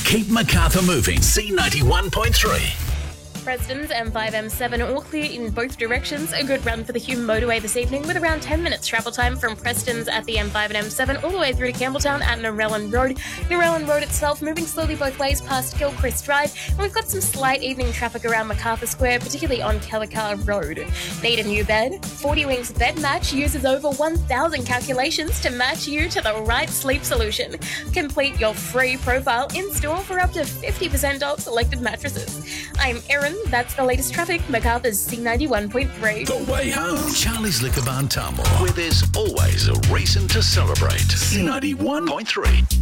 Keep Macarthur moving. C91.3. Preston's M5-M7 all clear in both directions. A good run for the Hume motorway this evening with around 10 minutes travel time from Preston's at the M5 and M7 all the way through to Campbelltown at Narellan Road. Narellan Road itself moving slowly both ways past Gilchrist Drive, and we've got some slight evening traffic around Macarthur Square, particularly on Kellicar Road. Need a new bed? 40 Wings Bed Match uses over 1,000 calculations to match you to the right sleep solution. Complete your free profile in-store for up to 50% off selected mattresses. I'm Erin. That's the latest traffic. Macarthur's C91.3. The way home. Charlie's Liquor Barn Tamworth, where there's always a reason to celebrate. C91.3.